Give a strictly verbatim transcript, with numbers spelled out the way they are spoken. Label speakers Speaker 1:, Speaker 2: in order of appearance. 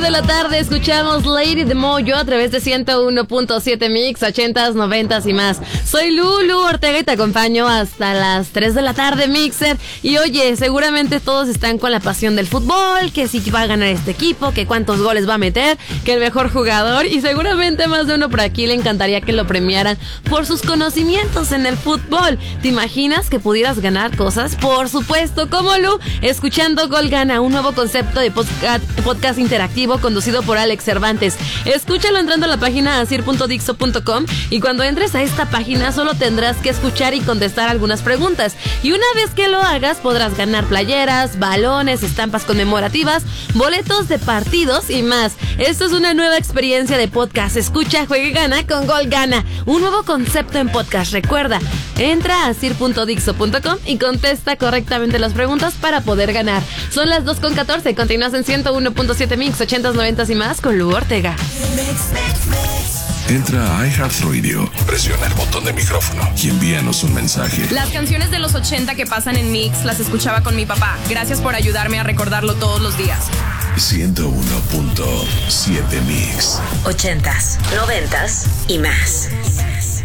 Speaker 1: De la tarde escuchamos Lady de Moyo a través de ciento uno punto siete Mix, ochentas, noventas y más. Soy Lulu Ortega y te acompaño hasta las tres de la tarde, Mixer. Y oye, seguramente todos están con la pasión del fútbol, que si va a ganar este equipo, que cuántos goles va a meter, que el mejor jugador, y seguramente más de uno por aquí le encantaría que lo premiaran por sus conocimientos en el fútbol. ¿Te imaginas que pudieras ganar cosas? Por supuesto, como Lu, escuchando Gol Gana, un nuevo concepto de podcast, podcast interactivo conducido por Alex Cervantes. Escúchalo entrando a la página asir punto dixo punto com y cuando entres a esta página solo tendrás que escuchar y contestar algunas preguntas. Y una vez que lo hagas podrás ganar playeras, balones, estampas conmemorativas, boletos de partidos y más. Esto es una nueva experiencia de podcast. Escucha, juega y gana con Gol Gana. Un nuevo concepto en podcast. Recuerda, entra a asir punto dixo punto com y contesta correctamente las preguntas para poder ganar. Son las dos con catorce. Continúas en ciento uno punto siete Mix, ochentas, noventas y más con Lu Ortega.
Speaker 2: Entra a iHeartRadio, presiona el botón de micrófono y envíanos un mensaje.
Speaker 3: Las canciones de los ochenta que pasan en Mix las escuchaba con mi papá. Gracias por ayudarme a recordarlo todos los días.
Speaker 2: ciento uno punto siete Mix.
Speaker 4: Ochentas, noventas y más.